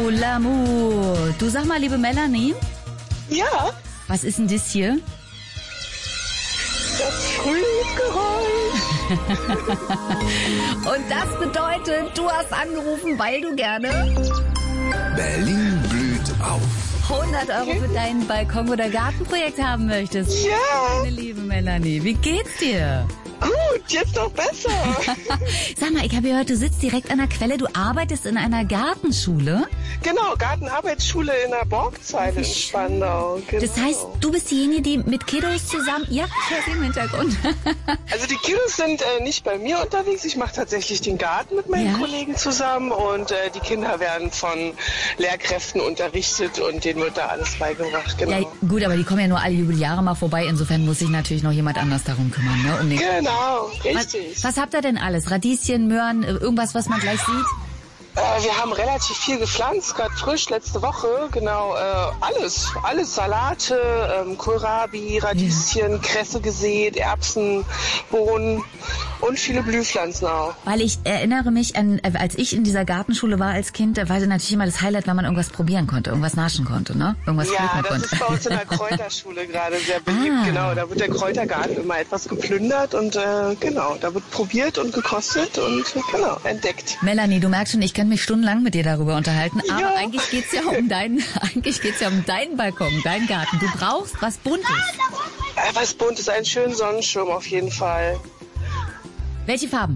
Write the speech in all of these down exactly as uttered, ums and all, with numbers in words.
L'amour, l'amour. Du, sag mal, liebe Melanie. Ja. Was ist denn das hier? Das Frühlingsgeräusch. Und das bedeutet, du hast angerufen, weil du gerne Berlin blüht auf. hundert Euro für dein Balkon- oder Gartenprojekt haben möchtest. Ja. Meine liebe Melanie, wie geht's dir? Gut, jetzt noch besser. Sag mal, ich habe gehört, du sitzt direkt an der Quelle, du arbeitest in einer Gartenschule. Genau, Gartenarbeitsschule in der Borgzeile in Spandau. Genau. Das heißt, du bist diejenige, die mit Kiddos zusammen... Ja, ich höre sie im Hintergrund. Also die Kiddos sind äh, nicht bei mir unterwegs. Ich mache tatsächlich den Garten mit meinen Ja. Kollegen zusammen und äh, die Kinder werden von Lehrkräften unterrichtet und denen wird da alles beigebracht. Genau. Ja, gut, aber die kommen ja nur alle Jubeljahre mal vorbei. Insofern muss sich natürlich noch jemand anders darum kümmern, ne? Um den Genau, was, richtig. was habt ihr denn alles? Radieschen, Möhren, irgendwas, was man gleich sieht? Äh, wir haben relativ viel gepflanzt, gerade frisch, letzte Woche, genau, äh, alles, alles, Salate, ähm, Kohlrabi, Radieschen, ja. Kresse gesät, Erbsen, Bohnen und viele Blühpflanzen auch. Weil ich erinnere mich an, äh, als ich in dieser Gartenschule war als Kind, da war natürlich immer das Highlight, wenn man irgendwas probieren konnte, irgendwas naschen konnte, ne? Irgendwas Ja, pflücken das konnte. ist bei uns in der Kräuterschule gerade sehr beliebt, Ah. genau, da wird der Kräutergarten immer etwas geplündert und äh, genau, da wird probiert und gekostet und genau, entdeckt. Melanie, du merkst schon, ich könnte mich stundenlang mit dir darüber unterhalten, aber Ja. eigentlich geht's ja um deinen, eigentlich geht's ja um deinen Balkon, deinen Garten. Du brauchst was Buntes. Äh, was Buntes, einen schönen Sonnenschirm auf jeden Fall. Welche Farben?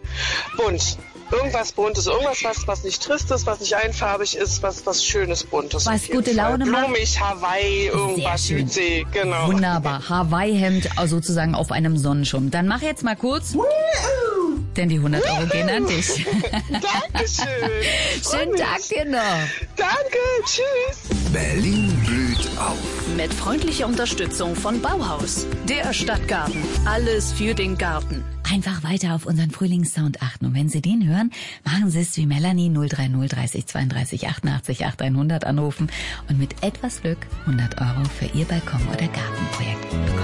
Bunt. Irgendwas Buntes, irgendwas, was, was nicht trist ist, was nicht einfarbig ist, was, was Schönes Buntes. Was auf jeden gute Fall. Laune macht. Blumig, Hawaii, irgendwas, Sehr schön. Südsee, genau. Wunderbar. Hawaii-Hemd sozusagen auf einem Sonnenschirm. Dann mach jetzt mal kurz, denn die hundert Euro gehen an dich. Dankeschön. Schönen Tag dir noch. Danke, tschüss. Berlin blüht auf. Mit freundlicher Unterstützung von Bauhaus, der Stadtgarten. Alles für den Garten. Einfach weiter auf unseren Frühlingssound achten. Und wenn Sie den hören, machen Sie es wie Melanie null drei null dreißig zweiunddreißig achtundachtzig achthundert anrufen und mit etwas Glück hundert Euro für Ihr Balkon- oder Gartenprojekt bekommen.